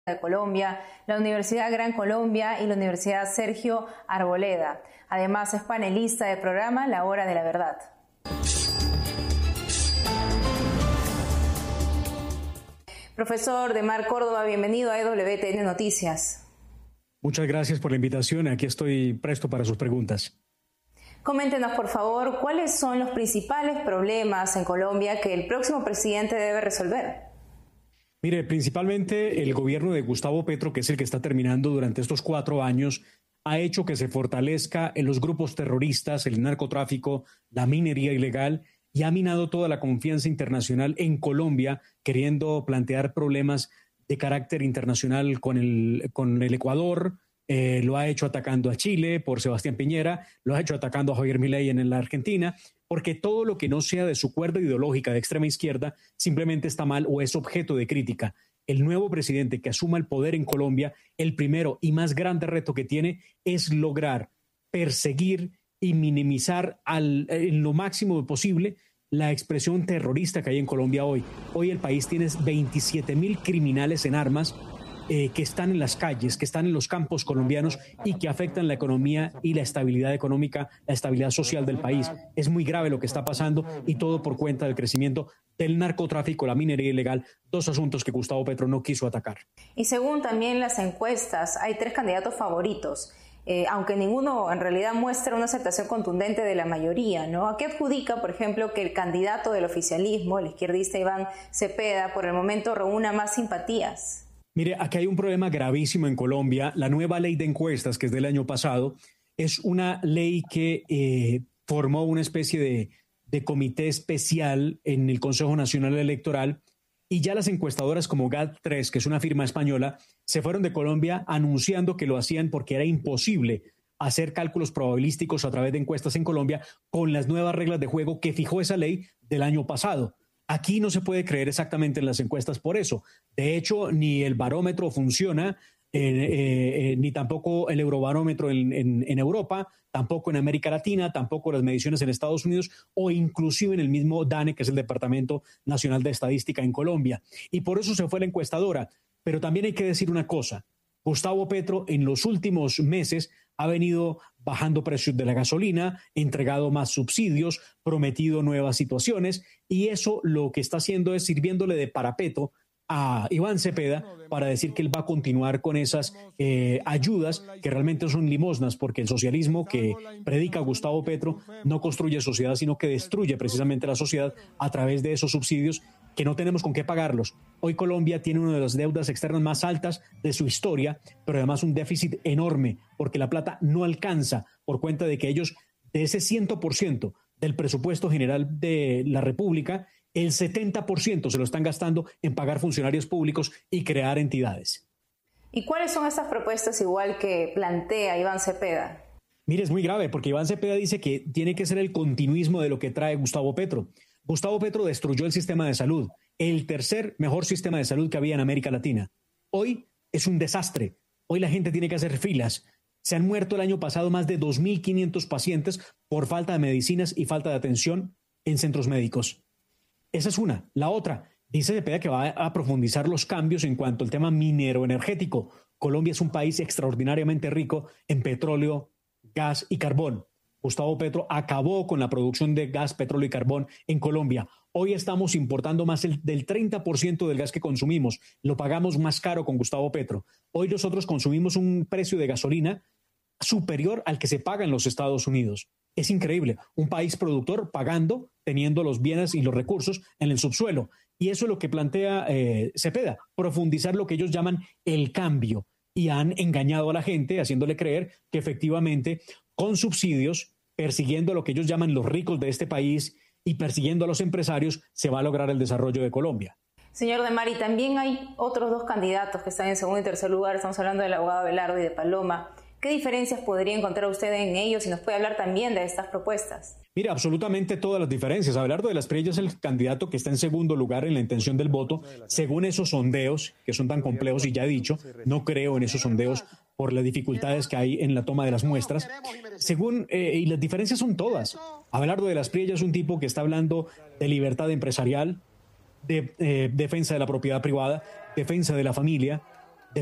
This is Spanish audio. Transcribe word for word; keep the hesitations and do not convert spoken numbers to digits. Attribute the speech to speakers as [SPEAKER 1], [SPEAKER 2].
[SPEAKER 1] de Colombia, la Universidad Gran Colombia y la Universidad Sergio Arboleda. Además, es panelista del programa La Hora de la Verdad. Profesor Demar Córdoba, bienvenido a E W T N Noticias.
[SPEAKER 2] Muchas gracias por la invitación. Aquí estoy presto para sus preguntas.
[SPEAKER 1] Coméntenos, por favor, cuáles son los principales problemas en Colombia que el próximo presidente debe resolver.
[SPEAKER 2] Mire, principalmente el gobierno de Gustavo Petro, que es el que está terminando durante estos cuatro años, ha hecho que se fortalezca en los grupos terroristas, el narcotráfico, la minería ilegal, y ha minado toda la confianza internacional en Colombia, queriendo plantear problemas de carácter internacional con el, con el Ecuador. Eh, lo ha hecho atacando a Chile por Sebastián Piñera, lo ha hecho atacando a Javier Milei en la Argentina, porque todo lo que no sea de su cuerda ideológica de extrema izquierda simplemente está mal o es objeto de crítica. El nuevo presidente que asuma el poder en Colombia, el primero y más grande reto que tiene es lograr perseguir y minimizar al, en lo máximo posible la expresión terrorista que hay en Colombia hoy. Hoy el país tiene veintisiete mil criminales en armas eh, que están en las calles, que están en los campos colombianos y que afectan la economía y la estabilidad económica, la estabilidad social del país. Es muy grave lo que está pasando y todo por cuenta del crecimiento del narcotráfico, la minería ilegal, dos asuntos que Gustavo Petro no quiso atacar.
[SPEAKER 1] Y según también las encuestas, hay tres candidatos favoritos. Eh, aunque ninguno en realidad muestra una aceptación contundente de la mayoría, ¿no? ¿A qué adjudica, por ejemplo, que el candidato del oficialismo, el izquierdista Iván Cepeda, por el momento reúna más simpatías?
[SPEAKER 2] Mire, aquí hay un problema gravísimo en Colombia. La nueva ley de encuestas, que es del año pasado, es una ley que eh, formó una especie de, de comité especial en el Consejo Nacional Electoral. Y ya las encuestadoras como G A D tres, que es una firma española, se fueron de Colombia anunciando que lo hacían porque era imposible hacer cálculos probabilísticos a través de encuestas en Colombia con las nuevas reglas de juego que fijó esa ley del año pasado. Aquí no se puede creer exactamente en las encuestas por eso. De hecho, ni el barómetro funciona, eh, eh, ni tampoco el eurobarómetro en, en, en Europa, tampoco en América Latina, tampoco las mediciones en Estados Unidos o inclusive en el mismo DANE, que es el Departamento Nacional de Estadística en Colombia. Y por eso se fue la encuestadora. Pero también hay que decir una cosa. Gustavo Petro en los últimos meses ha venido bajando precios de la gasolina, entregado más subsidios, prometido nuevas situaciones y eso lo que está haciendo es sirviéndole de parapeto a Iván Cepeda para decir que él va a continuar con esas eh, ayudas que realmente son limosnas, porque el socialismo que predica Gustavo Petro no construye sociedad, sino que destruye precisamente la sociedad a través de esos subsidios que no tenemos con qué pagarlos. Hoy Colombia tiene una de las deudas externas más altas de su historia, pero además un déficit enorme, porque la plata no alcanza por cuenta de que ellos, de ese cien por ciento del presupuesto general de la República, el setenta por ciento se lo están gastando en pagar funcionarios públicos y crear entidades.
[SPEAKER 1] ¿Y cuáles son estas propuestas igual que plantea Iván Cepeda?
[SPEAKER 2] Mire, es muy grave porque Iván Cepeda dice que tiene que ser el continuismo de lo que trae Gustavo Petro. Gustavo Petro destruyó el sistema de salud, el tercer mejor sistema de salud que había en América Latina. Hoy es un desastre. Hoy la gente tiene que hacer filas. Se han muerto el año pasado más de dos mil quinientos pacientes por falta de medicinas y falta de atención en centros médicos. Esa es una. La otra, dice Cepeda que va a profundizar los cambios en cuanto al tema minero energético. Colombia es un país extraordinariamente rico en petróleo, gas y carbón. Gustavo Petro acabó con la producción de gas, petróleo y carbón en Colombia. Hoy estamos importando más el, del treinta por ciento del gas que consumimos. Lo pagamos más caro con Gustavo Petro. Hoy nosotros consumimos un precio de gasolina superior al que se paga en los Estados Unidos. Es increíble. Un país productor pagando, teniendo los bienes y los recursos en el subsuelo. Y eso es lo que plantea eh, Cepeda, profundizar lo que ellos llaman el cambio. Y han engañado a la gente haciéndole creer que efectivamente con subsidios, persiguiendo a lo que ellos llaman los ricos de este país y persiguiendo a los empresarios, se va a lograr el desarrollo de Colombia.
[SPEAKER 1] Señor Demar, y también hay otros dos candidatos que están en segundo y tercer lugar. Estamos hablando del abogado Abelardo y de Paloma. ¿Qué diferencias podría encontrar usted en ellos y nos puede hablar también de estas propuestas?
[SPEAKER 2] Mira, absolutamente todas las diferencias. Abelardo de las Prellas es el candidato que está en segundo lugar en la intención del voto. Según esos sondeos, que son tan complejos y ya he dicho, no creo en esos sondeos por las dificultades que hay en la toma de las muestras. Según, eh, y las diferencias son todas. Abelardo de las Prellas es un tipo que está hablando de libertad empresarial, de eh, defensa de la propiedad privada, defensa de la familia,